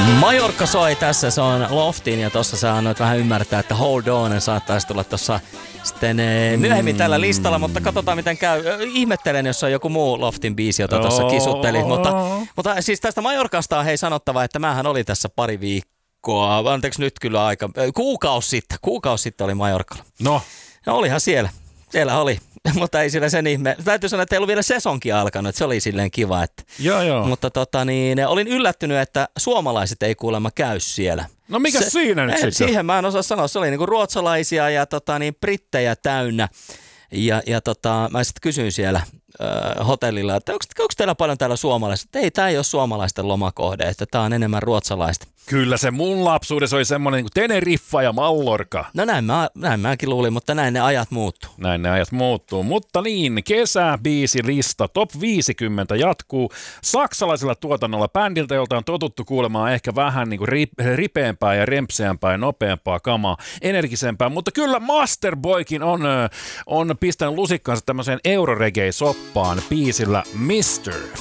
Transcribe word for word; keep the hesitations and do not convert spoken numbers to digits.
Majorca soi tässä, se on Loftin ja tossa sä annoit vähän ymmärtää, että Hold On saattaisi tulla tossa sitten myöhemmin mm. tällä listalla, mutta katsotaan miten käy. Ihmettelen, jos on joku muu Loftin biisi, jota tuossa kisuttelit, mutta, mutta siis tästä Majorkasta on hei sanottava, että mähän oli tässä pari viikkoa, anteeksi nyt kyllä aika, kuukausi sitten, kuukausi sitten oli Majorkalla. No. No olihan siellä, siellä oli. Mutta ei sillä sen ihme. Täytyy sanoa, että ei ollut vielä sesonkin alkanut, että se oli silleen kiva. Että. Joo, joo. Mutta tota, niin, olin yllättynyt, että suomalaiset ei kuulemma käy siellä. No mikä se, siinä nyt sitten? Siihen mä en osaa sanoa. Se oli niinku ruotsalaisia ja tota, niin, brittejä täynnä. Ja, ja tota, mä sitten kysyin siellä äh, hotellilla, että onko teillä paljon täällä suomalaista? Ei, tää ei ole suomalaisten lomakohde, että tää on enemmän ruotsalaista. Kyllä se mun lapsuudessa oli semmoinen kuin Teneriffa ja Mallorca. No näin, mä, näin mäkin luulin, mutta näin ne ajat muuttuu. Näin ne ajat muuttuu. Mutta niin, kesäbiisilista top viisikymmentä jatkuu saksalaisella tuotannolla bändiltä, jolta on totuttu kuulemaan ehkä vähän niin kuin ripeämpää ja rempseämpää ja nopeampaa kamaa, energisempää. Mutta kyllä Masterboykin on, on pistänyt lusikkansa tämmöiseen euroreggae-soppaan biisillä mister